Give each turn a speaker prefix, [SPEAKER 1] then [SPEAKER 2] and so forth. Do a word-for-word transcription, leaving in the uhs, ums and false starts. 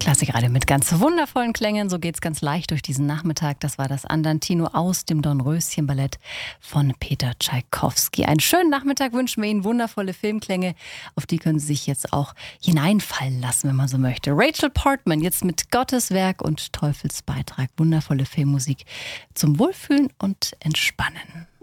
[SPEAKER 1] Klassikradio mit ganz wundervollen Klängen. So geht's ganz leicht durch diesen Nachmittag. Das war das Andantino aus dem Dornröschen-Ballett von Peter Tschaikowski. Einen schönen Nachmittag wünschen wir Ihnen. Wundervolle Filmklänge. Auf die können Sie sich jetzt auch hineinfallen lassen, wenn man so möchte. Rachel Portman jetzt mit Gottes Werk und Teufelsbeitrag. Wundervolle Filmmusik zum Wohlfühlen und Entspannen.